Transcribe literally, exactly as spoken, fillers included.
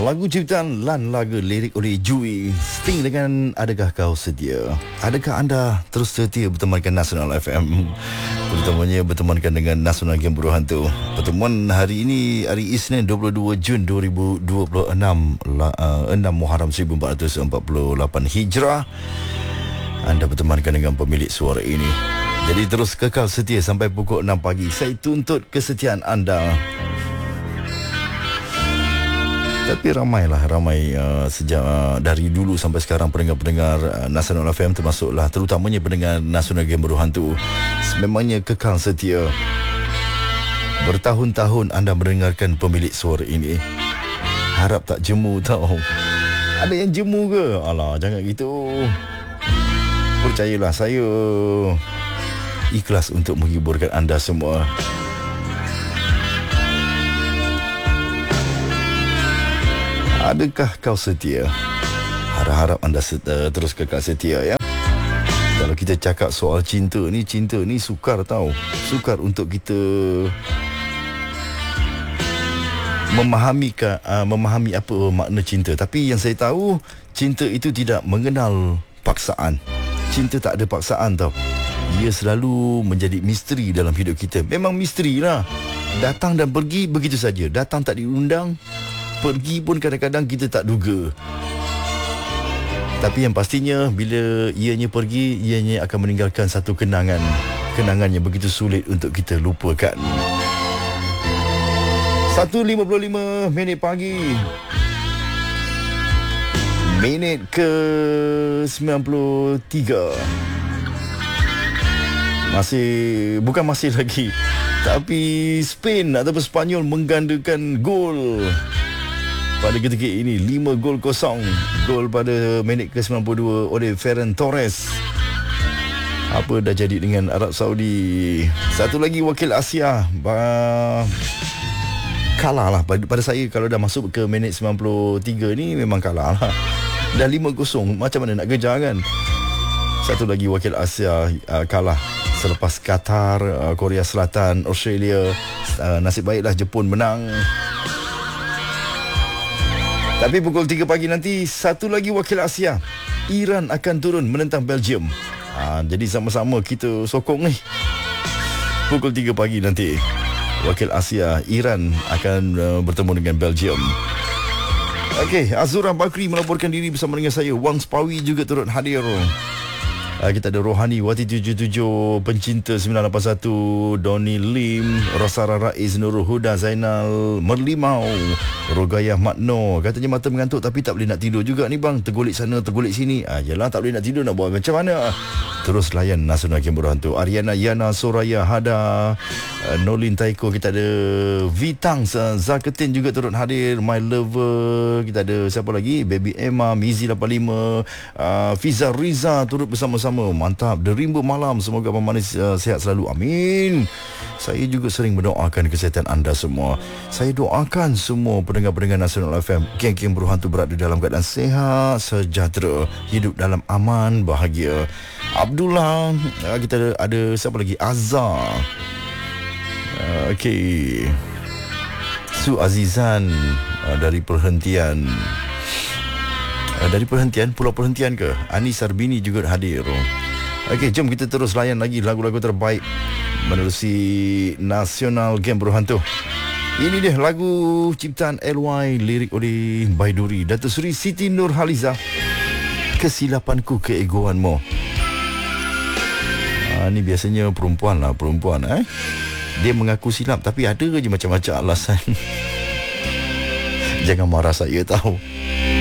Lagu ciptaan Lan Laga, lirik oleh Jui Sting dengan Adakah Kau Sedia. Adakah anda terus setia bertemankan Nasional F M, terutamanya bertemankan dengan Nasional Game Buruh Hantu. Pertemuan hari ini, hari Isnin dua puluh dua Jun dua ribu dua puluh enam, enam Muharram seribu empat ratus empat puluh lapan Hijrah. Anda bertemankan dengan pemilik suara ini. Jadi terus kekal setia sampai pukul enam pagi. Saya tuntut kesetiaan anda. Tapi ramailah ramai uh, sejak uh, dari dulu sampai sekarang pendengar-pendengar uh, Nasional F M, termasuklah terutamanya pendengar Nasional Game Buruh Hantu, memangnya kekal setia. Bertahun-tahun anda mendengarkan pemilik suara ini. Harap tak jemu tau. Ada yang jemu ke? Alah, jangan gitu. Percayalah, saya ikhlas untuk menghiburkan anda semua. Adakah kau setia? Harap-harap anda set, uh, terus kekal setia ya. Kalau kita cakap soal cinta ni, cinta ni sukar tau. Sukar untuk kita memahami uh, memahami apa makna cinta. Tapi yang saya tahu, cinta itu tidak mengenal paksaan. Cinta tak ada paksaan tau. Ia selalu menjadi misteri dalam hidup kita. Memang misteri lah. Datang dan pergi begitu saja. Datang tak diundang, pergi pun kadang-kadang kita tak duga. Tapi yang pastinya, bila ianya pergi, ianya akan meninggalkan satu kenangan. Kenangan yang begitu sulit untuk kita lupakan. satu lima puluh lima minit pagi. Minit ke sembilan puluh tiga. Masih, bukan masih lagi, tapi Spain ataupun Spanyol menggandakan gol pada ketika ini. Lima gol kosong. Gol pada minit ke sembilan puluh dua oleh Ferran Torres. Apa dah jadi dengan Arab Saudi? Satu lagi wakil Asia bah, kalah lah. Pada, pada saya, kalau dah masuk ke minit sembilan puluh tiga ni, memang kalah lah. Dah lima kosong. Macam mana nak kejar kan? Satu lagi wakil Asia uh, kalah selepas Qatar, uh, Korea Selatan, Australia. uh, Nasib baiklah Jepun menang. Tapi pukul tiga pagi nanti, satu lagi wakil Asia, Iran akan turun menentang Belgium. ha, Jadi sama-sama kita sokong ni. Pukul tiga pagi nanti, wakil Asia, Iran akan uh, bertemu dengan Belgium. Okey, Azura Bakri melaporkan diri bersama dengan saya. Wang Spawi juga turut hadir. Uh, kita ada Rohani Wati tujuh tujuh, pencinta sembilan lapan satu, Doni Lim, Rosara Rais, Nurul Huda, Zainal Merlimau, Rogayah Makno. Katanya mata mengantuk tapi tak boleh nak tidur juga ni bang. Tergolik sana, tergolik sini. Ah, yelah, tak boleh nak tidur, nak buat macam mana? Terus layan Nasional Game Buruh Hantu. Ariana, Yana, Soraya, Hada, uh, Nolin Taiko. Kita ada Vitang, Zaketin juga turut hadir. My Lover. Kita ada siapa lagi? Baby Emma, Mizi lapan lima, uh, Fiza Riza turut bersama-sama. Mantap. The Rimba Malam. Semoga Abang Manis uh, sihat selalu. Amin. Saya juga sering mendoakan kesihatan anda semua. Saya doakan semua pendengar-pendengar Nasional F M, geng-geng Buruh Hantu berada dalam keadaan sehat, sejahtera, hidup dalam aman, bahagia. Abdullah, uh, kita ada, ada siapa lagi? Azhar. Uh, Okey. Su Azizan uh, dari perhentian Dari perhentian, Pulau Perhentian ke? Anis Sarbini juga hadir. Okey, jom kita terus layan lagi lagu-lagu terbaik menerusi Nasional Game Buruh Hantu. Ini dia lagu ciptaan L Y, lirik oleh Baiduri, Datuk Seri Siti Nurhaliza. Kesilapanku keegoanmu. Ah, ni biasanya perempuan lah, perempuan eh. Dia mengaku silap tapi ada je macam-macam alasan. Jangan marah saya tahu.